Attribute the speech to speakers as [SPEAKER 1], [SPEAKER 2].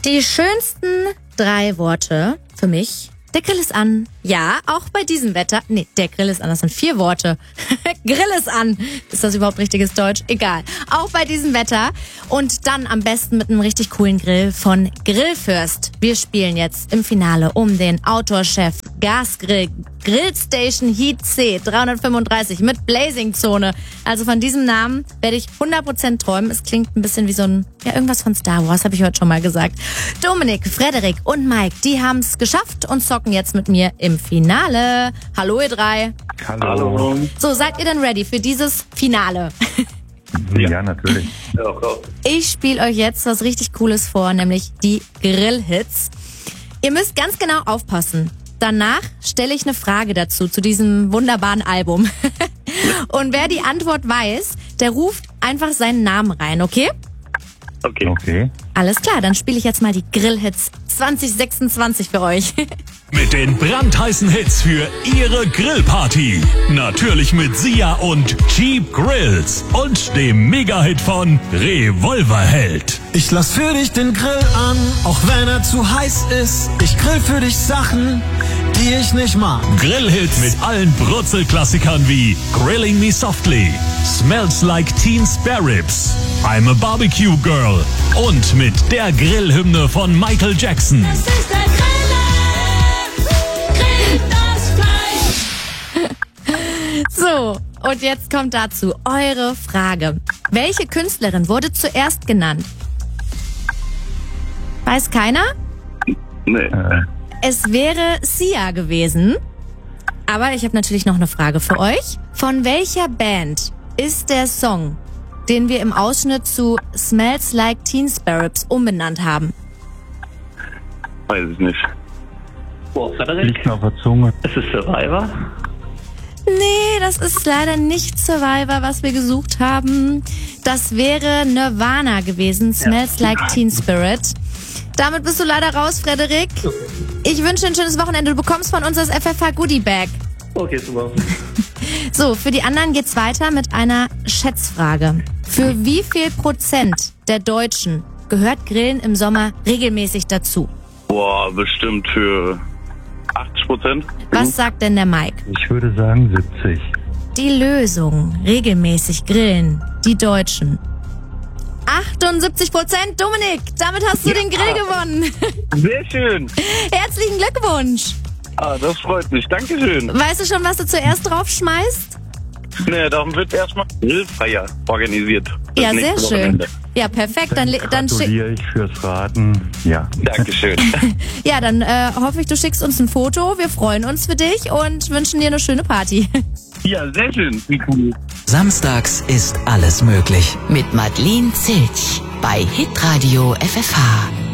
[SPEAKER 1] Die schönsten 3 Worte für mich. Der Grill ist an. Ja, auch bei diesem Wetter. Nee, der Grill ist an. Das sind 4 Worte. Grill ist an. Ist das überhaupt richtiges Deutsch? Egal. Auch bei diesem Wetter. Und dann am besten mit einem richtig coolen Grill von Grillfürst. Wir spielen jetzt im Finale um den Outdoor-Chef Gasgrill Grillstation Heat C 335 mit Blazing-Zone. Also von diesem Namen werde ich 100% träumen. Es klingt ein bisschen wie so ein, irgendwas von Star Wars, habe ich heute schon mal gesagt. Dominik, Frederik und Mike, die haben es geschafft und zocken jetzt mit mir im Finale. Hallo ihr 3.
[SPEAKER 2] Hallo.
[SPEAKER 1] So, seid ihr denn ready für dieses Finale?
[SPEAKER 2] Ja, natürlich.
[SPEAKER 1] Ich spiele euch jetzt was richtig Cooles vor, nämlich die Grillhits. Ihr müsst ganz genau aufpassen. Danach stelle ich eine Frage dazu, zu diesem wunderbaren Album. Und wer die Antwort weiß, der ruft einfach seinen Namen rein, okay?
[SPEAKER 2] Okay.
[SPEAKER 1] Alles klar, dann spiele ich jetzt mal die Grillhits 2026 für euch.
[SPEAKER 3] Mit den brandheißen Hits für Ihre Grillparty. Natürlich mit Sia und Cheap Grills und dem Mega-Hit von Revolverheld.
[SPEAKER 4] Ich lass für dich den Grill an, auch wenn er zu heiß ist. Ich grill für dich Sachen, die ich nicht mag.
[SPEAKER 3] Grillhits mit allen Brutzelklassikern wie Grilling Me Softly, Smells Like Teen Spare Ribs, I'm a Barbecue Girl und mit der Grillhymne von Michael Jackson.
[SPEAKER 5] Das ist der Grill das Fleisch.
[SPEAKER 1] So, und jetzt kommt dazu eure Frage. Welche Künstlerin wurde zuerst genannt? Weiß keiner?
[SPEAKER 2] Nee.
[SPEAKER 1] Es wäre Sia gewesen. Aber ich habe natürlich noch eine Frage für euch. Von welcher Band ist der Song, den wir im Ausschnitt zu Smells Like Teen Spare Ribs umbenannt haben?
[SPEAKER 2] Weiß ich nicht.
[SPEAKER 6] Frederik,
[SPEAKER 2] Liegt auf der Zunge.
[SPEAKER 6] ist es Survivor?
[SPEAKER 1] Nee, das ist leider nicht Survivor, was wir gesucht haben. Das wäre Nirvana gewesen, Smells Like Teen Spirit. Damit bist du leider raus, Frederik. Ich wünsche dir ein schönes Wochenende. Du bekommst von uns das FFH Goodie Bag.
[SPEAKER 6] Okay, super.
[SPEAKER 1] So, für die anderen geht's weiter mit einer Schätzfrage. Für wie viel Prozent der Deutschen gehört Grillen im Sommer regelmäßig dazu?
[SPEAKER 2] Boah, bestimmt für 80%.
[SPEAKER 1] Was sagt denn der Mike?
[SPEAKER 2] Ich würde sagen 70.
[SPEAKER 1] Die Lösung, regelmäßig grillen, die Deutschen. 78%, Dominik, damit hast du den Grill gewonnen.
[SPEAKER 2] Sehr schön.
[SPEAKER 1] Herzlichen Glückwunsch.
[SPEAKER 2] Das freut mich. Dankeschön.
[SPEAKER 1] Weißt du schon, was du zuerst drauf schmeißt?
[SPEAKER 2] Nee, darum wird erstmal Grillfeier organisiert. Das
[SPEAKER 1] Ja, sehr
[SPEAKER 2] nächste
[SPEAKER 1] schön.
[SPEAKER 2] Wochenende.
[SPEAKER 1] Ja, perfekt. Dann
[SPEAKER 2] Gratuliere ich fürs Raten. Ja. Dankeschön.
[SPEAKER 1] ja, dann hoffe ich, du schickst uns ein Foto. Wir freuen uns für dich und wünschen dir eine schöne Party.
[SPEAKER 2] Ja, sehr schön. Wie cool.
[SPEAKER 7] Samstags ist alles möglich.
[SPEAKER 8] Mit Madeleine Zilch bei Hitradio FFH.